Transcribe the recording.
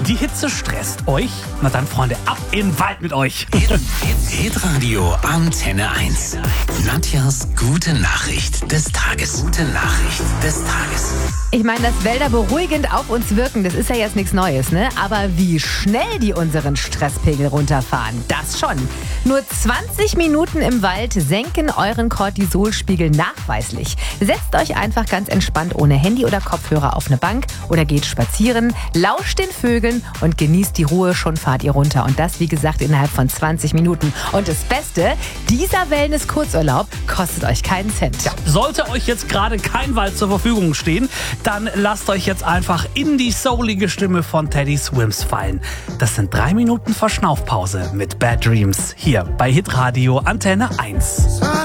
Die Hitze stresst euch? Na dann, Freunde, ab in den Wald mit euch. Hitradio Antenne 1. Nadjas gute Nachricht des Tages. Gute Nachricht des Tages. Ich meine, dass Wälder beruhigend auf uns wirken, das ist ja jetzt nichts Neues, ne? Aber wie schnell die unseren Stresspegel runterfahren, das schon. Nur 20 Minuten im Wald senken euren Cortisolspiegel nachweislich. Setzt euch einfach ganz entspannt ohne Handy oder Kopfhörer auf eine Bank oder geht spazieren, lauscht den Vögeln und genießt die Ruhe, schon fahrt ihr runter. Und das, wie gesagt, innerhalb von 20 Minuten. Und das Beste, dieser Wellness-Kurzurlaub kostet euch keinen Cent. Ja, sollte euch jetzt gerade kein Wald zur Verfügung stehen, dann lasst euch jetzt einfach in die soulige Stimme von Teddy Swims fallen. Das sind 3 Minuten Verschnaufpause mit Bad Dreams hier bei Hitradio Antenne 1.